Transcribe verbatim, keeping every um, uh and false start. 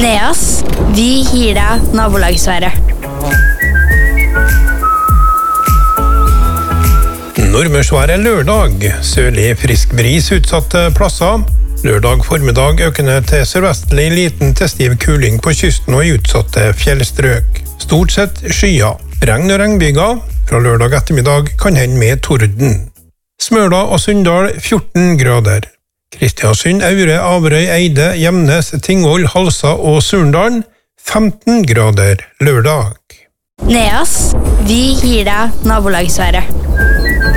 Neas, vi gir deg nabolagsværet. Nordmørsværet lørdag. Sørlig frisk bris utsatte plasser. Lørdag formiddag økende til sørvestlig liten til stiv kuling på kysten og i utsatte fjellstrøk. Stort sett skyer. Regn og regnbyger. Fra lørdag ettermiddag kan hende med torden. Smøla og Sunndal fjorten grader. Kristiansund, Aure, Averøy, Eide, Gjemnes, Tingvoll, Halsa og Surndalen femten grader lørdag. Neas, vi gir deg nabolagsværet.